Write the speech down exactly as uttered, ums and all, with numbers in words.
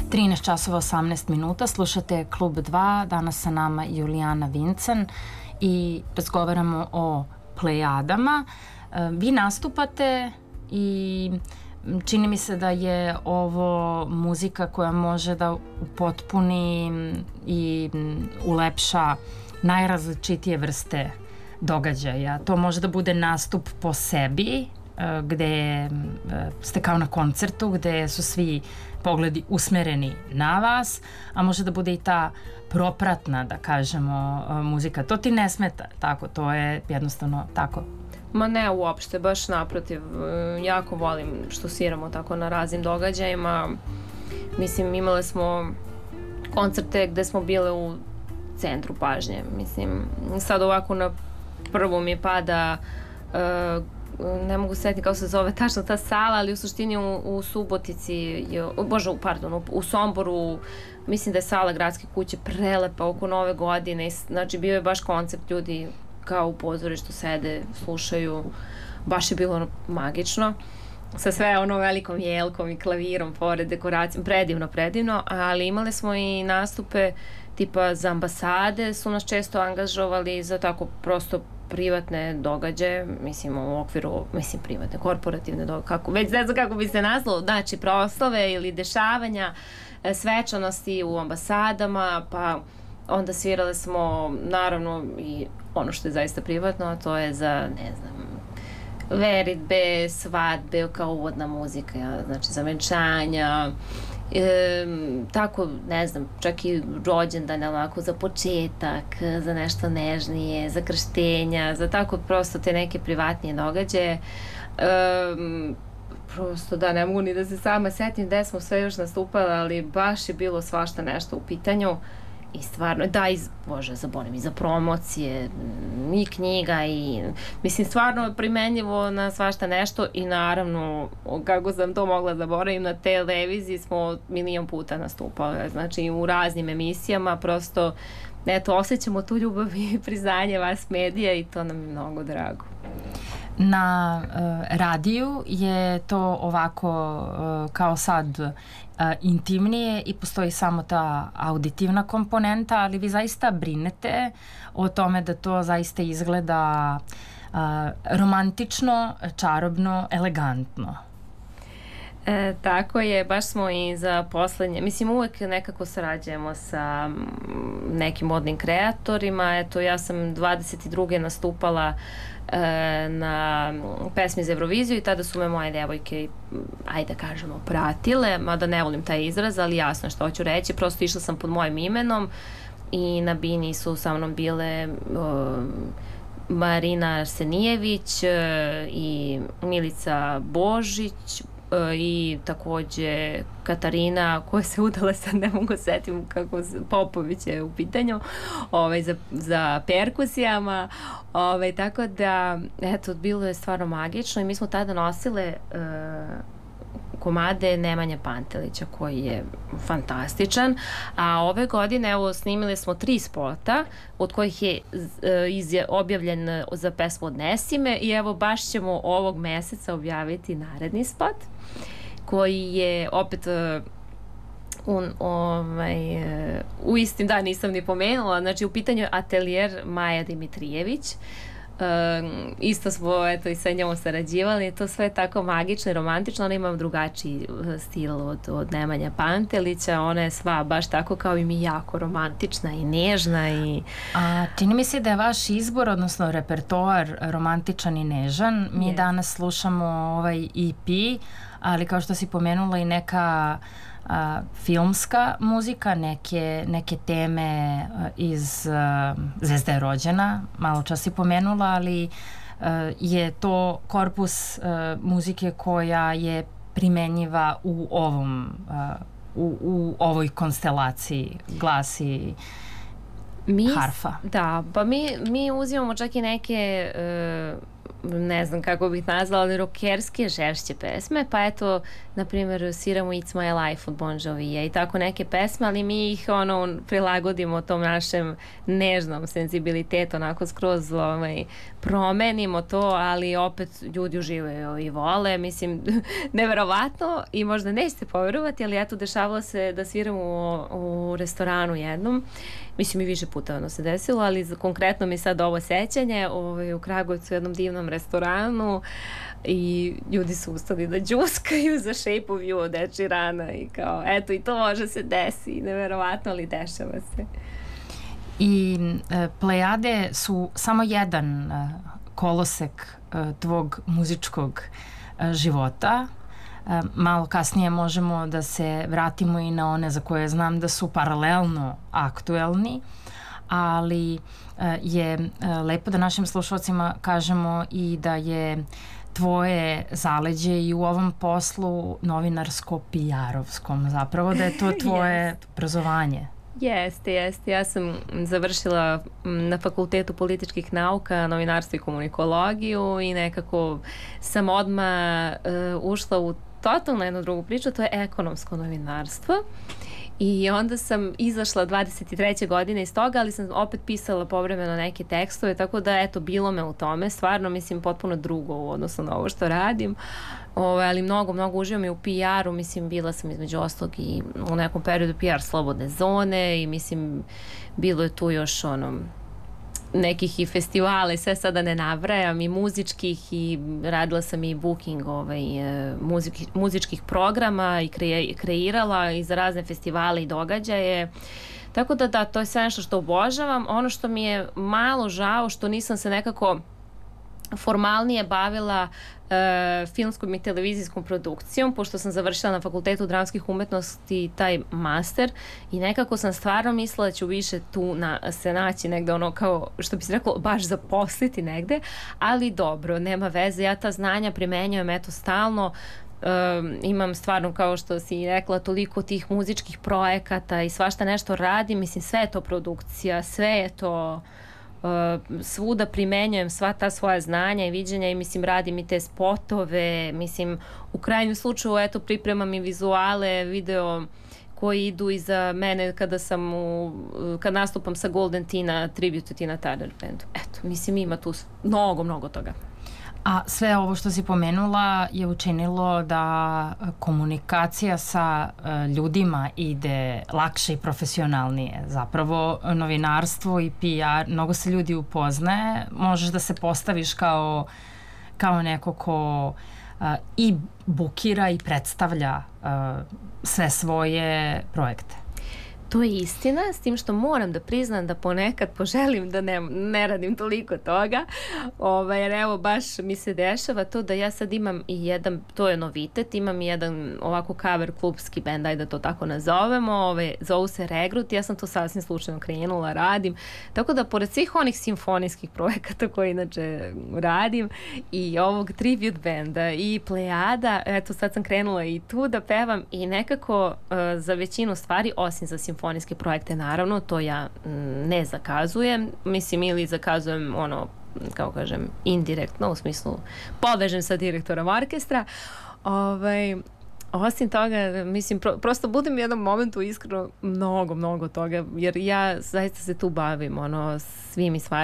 trinaest časova osamnaest minuta, slušate Klub dva, danas sa nama Julijana Vincen i razgovaramo o Plejadama. Vi nastupate i čini mi se da je ovo muzika koja može da upotpuni i ulepša najrazličitije vrste događaja. To može da bude nastup po sebi, gde ste kao na koncertu, gde su svi pogledi usmereni na vas, a može da bude i ta propratna, da kažemo, muzika. To ti ne smeta, tako, to je jednostavno tako. Ma ne uopšte, baš naprotiv, jako volim što sviramo tako na raznim događajima. Mislim, imale smo koncerte gde smo bile u centru pažnje. Mislim, sad ovako na prvu mi pada, uh, ne mogu setiti kako se zove tačno ta sala, ali u suštini u, u Subotici, je, bože, pardon, u, u Somboru, mislim da je sala Gradske kuće prelepa oko Nove godine. Znači, bio je baš koncept, ljudi kao u pozorištu sede, slušaju, baš je bilo ono magično, sa sve ono velikom jelkom i klavirom pored dekoracijom, predivno, predivno, ali imali smo i nastupe tipa za ambasade, su nas često angažovali za tako prosto privatne događaje, mislim u okviru, mislim privatne, korporativne događaje, kako, već ne znam kako bi se nazvalo, znači proslave ili dešavanja, svečanosti u ambasadama, pa onda svirale smo naravno i ono što je zaista privatno, a to je za, ne znam, veritbe, svadbe, kao uvodna muzika, znači za venčanja, e, tako, ne znam, čak i rođendan, onako, za početak, za nešto nežnije, za krštenja, za tako prosto te neke privatnije događaje. E, prosto da, ne mogu ni da se sama setim gde smo sve još nastupali, ali baš je bilo svašta nešto u pitanju. I stvarno, da, i, bože, zaboravim, i za promocije, i knjiga, i, mislim, stvarno primenjivo na svašta nešto i naravno, kako sam to mogla zaboravim, na televiziji smo milion puta nastupali, znači u raznim emisijama, prosto, eto, osjećamo tu ljubav i priznanje vas medija i to nam je mnogo drago. Na uh, radiju je to ovako uh, kao sad uh, intimnije i postoji samo ta auditivna komponenta, ali vi zaista brinete o tome da to zaista izgleda uh, romantično, čarobno, elegantno. E, tako je, baš smo i za poslednje, mislim uvek nekako sarađujemo sa nekim modnim kreatorima, eto ja sam dvadeset druge nastupala e, na pesmi za Euroviziju i tada su me moje devojke, ajde da kažemo, pratile, mada ne volim taj izraz, ali jasno što hoću reći, prosto išla sam pod mojim imenom i na bini su sa mnom bile o, Marina Arsenijević e, i Milica Božić, i takođe Katarina koja se udala, sad ne mogu setim kako Popović je u pitanju, ovaj, za, za perkusijama, ovaj, tako da eto, bilo je stvarno magično i mi smo tada nosile uh, komade Nemanje Pantelića koji je fantastičan, a ove godine evo snimili smo tri spota od kojih je iz, objavljen za pesmu Odnesi me i evo baš ćemo ovog meseca objaviti naredni spot koji je opet un, ovaj, u istim, da, nisam ni pomenula, znači u pitanju je atelijer Maja Dimitrijević. Um, isto smo eto i sa njom sarađivali, to sve je tako magično i romantično, ona ima drugačiji stil od, od Nemanja Pantelića, ona je sva baš tako kao i mi, jako romantična i nežna i... A čini mi se da je vaš izbor, odnosno repertoar romantičan i nežan, mi yes. danas slušamo ovaj E P, ali kao što si pomenula i neka a, filmska muzika, neke, neke teme a, iz a, Zvezda je rođena, malo čas si pomenula, ali a, je to korpus a, muzike koja je primenjiva u ovom a, u, u ovoj konstelaciji glasi mi, harfa. Da, pa mi, mi uzimamo čak i neke uh, ne znam kako bih nazvala, ali rokerske, žešće pesme, pa eto, na primjer, sviramo It's My Life od Bon Jovija i tako neke pesme, ali mi ih ono prilagodimo tom našem nežnom senzibilitetu, onako skroz ovaj, promenimo to, ali opet ljudi uživaju i vole, mislim, neverovatno i možda nećete poverovati, ali eto, dešavalo se da sviramo u, u restoranu jednom, mislim i više puta ono se desilo, ali konkretno mi sad ovo sećanje ovaj, u Kragujevcu u jednom divnom restoranu i ljudi su ustali da đuskaju za Shape of You od Ed Sheerana i kao, eto i to može se desi, neverovatno, ali dešava se. I e, Plejade su samo jedan e, kolosek e, tvog muzičkog e, života. E, malo kasnije možemo da se vratimo i na one za koje znam da su paralelno aktuelni, ali e, je e, lepo da našim slušalcima kažemo i da je tvoje zaleđe i u ovom poslu novinarsko-P R-ovskom, zapravo da je to tvoje yes. obrazovanje. Jeste, jeste. Ja sam završila na Fakultetu političkih nauka, novinarstvo i komunikologiju i nekako sam odmah uh, ušla u totalno jednu drugu priču, to je ekonomsko novinarstvo. I onda sam izašla dvadeset treće godine iz toga, ali sam opet pisala povremeno neke tekstove, tako da eto, bilo me u tome, stvarno mislim potpuno drugo u odnosu na ovo što radim, Ove, ali mnogo, mnogo uživam i u P R-u, mislim bila sam između ostalog i u nekom periodu P R slobodne zone i mislim bilo je tu još ono nekih i festivala i sve sada ne nabrajam i muzičkih i radila sam i booking ovaj, muzičkih, muzičkih programa i kre, kreirala i za razne festivale i događaje. Tako da da, to je sve nešto što obožavam. Ono što mi je malo žao što nisam se nekako formalnije bavila e, filmskom i televizijskom produkcijom, pošto sam završila na Fakultetu dramskih umetnosti taj master i nekako sam stvarno mislila da ću više tu na, se naći negde ono kao, što bi se reklo, baš zaposliti negde, ali dobro, nema veze, ja ta znanja primenjujem eto stalno. Um, imam stvarno, kao što si rekla, toliko tih muzičkih projekata i svašta nešto radim, mislim sve je to produkcija, sve je to Uh, svuda primenjujem sva ta svoja znanja i viđenja i mislim radim i te spotove, mislim u krajnjem slučaju eto pripremam i vizuale, video koji idu iza mene kada sam u, kad nastupam sa Golden Tina, tribute Tina Turner bandu. Eto, mislim ima tu mnogo, mnogo toga. A sve ovo što si pomenula je učinilo da komunikacija sa ljudima ide lakše i profesionalnije. Zapravo novinarstvo i P R, mnogo se ljudi upoznaje, možeš da se postaviš kao, kao neko ko uh, i bukira i predstavlja uh, sve svoje projekte. To je istina, s tim što moram da priznam da ponekad poželim da ne, ne radim toliko toga, ovaj, jer evo baš mi se dešava to da ja sad imam i jedan, to je novitet, imam i jedan ovako cover klubski band, ajde da to tako nazovemo, ovaj, zovu se Regrut, ja sam to sasvim slučajno krenula, radim, tako da pored svih onih simfonijskih projekata koje inače radim i ovog tribute benda i Plejada, eto sad sam krenula i tu da pevam i nekako uh, za većinu stvari, osim za simfonijske simfonijske projekte, naravno, to ja ne zakazujem, mislim ili zakazujem ono, kao kažem, indirektno, u smislu povežem sa direktorom orkestra. Ovaj, osim toga, mislim, pro, prosto budem u jednom momentu iskreno mnogo, mnogo toga, jer ja zaista se tu bavim, ono, svim i svačim.